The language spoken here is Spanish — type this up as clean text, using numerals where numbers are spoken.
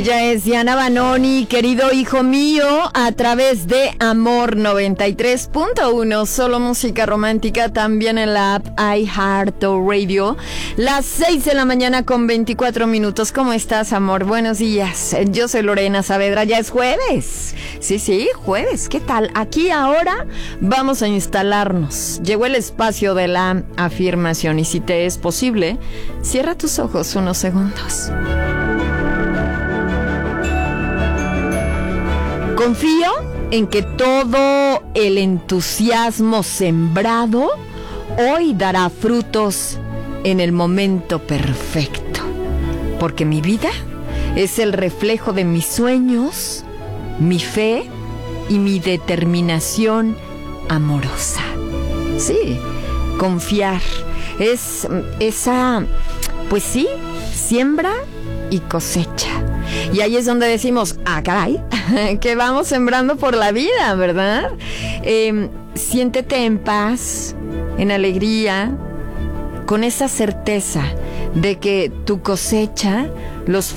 Ella es Diana Banoni, querido hijo mío, a través de Amor 93.1, solo música romántica, también en la app iHeartRadio. Las 6 de la mañana con 24 minutos. ¿Cómo estás, amor? Buenos días. Yo soy Lorena Saavedra, ya es jueves. Sí, jueves. ¿Qué tal? Aquí ahora vamos a instalarnos. Llegó el espacio de la afirmación y si te es posible, cierra tus ojos unos segundos. Confío en que todo el entusiasmo sembrado hoy dará frutos en el momento perfecto, porque mi vida es el reflejo de mis sueños, mi fe y mi determinación amorosa. Sí, confiar es esa, pues sí, siembra y cosecha. Y ahí es donde decimos, caray, que vamos sembrando por la vida, ¿verdad? Siéntete en paz, en alegría, con esa certeza de que tu cosecha, los